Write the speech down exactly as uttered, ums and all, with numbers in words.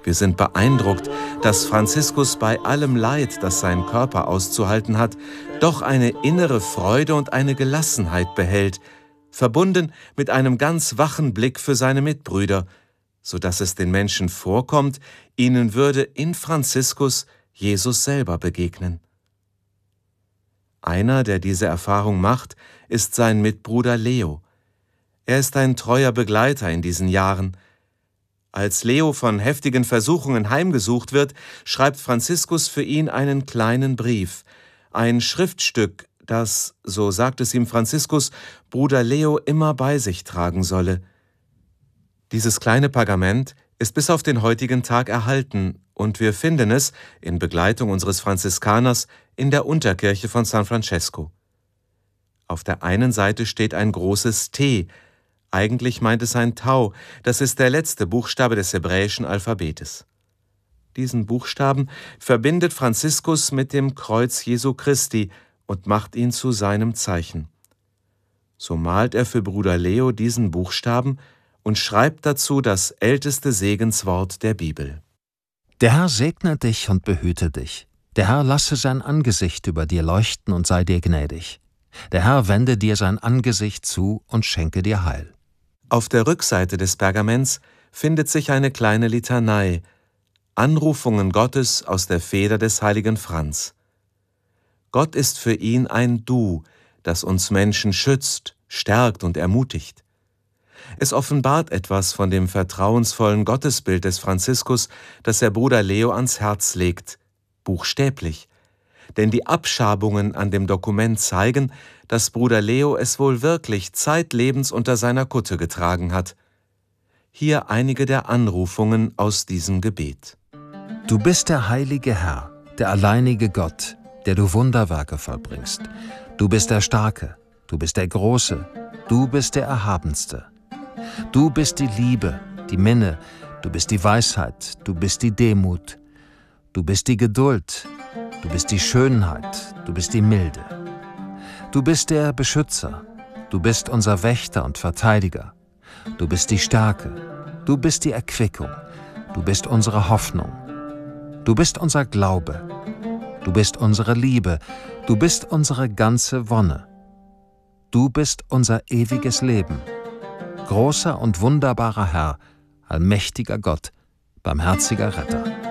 Wir sind beeindruckt, dass Franziskus bei allem Leid, das sein Körper auszuhalten hat, doch eine innere Freude und eine Gelassenheit behält, verbunden mit einem ganz wachen Blick für seine Mitbrüder, so dass es den Menschen vorkommt, ihnen würde in Franziskus Jesus selber begegnen. Einer, der diese Erfahrung macht, ist sein Mitbruder Leo. Er ist ein treuer Begleiter in diesen Jahren. Als Leo von heftigen Versuchungen heimgesucht wird, schreibt Franziskus für ihn einen kleinen Brief, ein Schriftstück, das, so sagt es ihm Franziskus, Bruder Leo immer bei sich tragen solle. Dieses kleine Pergament ist bis auf den heutigen Tag erhalten und wir finden es, in Begleitung unseres Franziskaners, in der Unterkirche von San Francesco. Auf der einen Seite steht ein großes T, eigentlich meint es ein Tau, das ist der letzte Buchstabe des hebräischen Alphabetes. Diesen Buchstaben verbindet Franziskus mit dem Kreuz Jesu Christi und macht ihn zu seinem Zeichen. So malt er für Bruder Leo diesen Buchstaben und schreibt dazu das älteste Segenswort der Bibel. Der Herr segne dich und behüte dich. Der Herr lasse sein Angesicht über dir leuchten und sei dir gnädig. Der Herr wende dir sein Angesicht zu und schenke dir Heil. Auf der Rückseite des Pergaments findet sich eine kleine Litanei, Anrufungen Gottes aus der Feder des heiligen Franz. Gott ist für ihn ein Du, das uns Menschen schützt, stärkt und ermutigt. Es offenbart etwas von dem vertrauensvollen Gottesbild des Franziskus, das er Bruder Leo ans Herz legt, buchstäblich. Denn die Abschabungen an dem Dokument zeigen, dass Bruder Leo es wohl wirklich zeitlebens unter seiner Kutte getragen hat. Hier einige der Anrufungen aus diesem Gebet. Du bist der heilige Herr, der alleinige Gott, der du Wunderwerke vollbringst. Du bist der Starke, du bist der Große, du bist der Erhabenste. Du bist die Liebe, die Minne, du bist die Weisheit, du bist die Demut, du bist die Geduld, du bist die Schönheit, du bist die Milde. Du bist der Beschützer, du bist unser Wächter und Verteidiger. Du bist die Stärke, du bist die Erquickung, du bist unsere Hoffnung. Du bist unser Glaube, du bist unsere Liebe, du bist unsere ganze Wonne. Du bist unser ewiges Leben. Großer und wunderbarer Herr, allmächtiger Gott, barmherziger Retter.